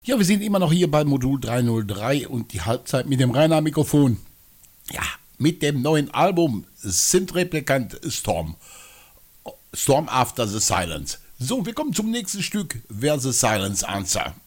Ja, wir sind immer noch hier bei Modul 303 und die Halbzeit mit dem Rainer am Mikrofon. Ja, mit dem neuen Album sind Replikant Storm. Storm After the Silence. So, wir kommen zum nächsten Stück. Wer the Silence Answer.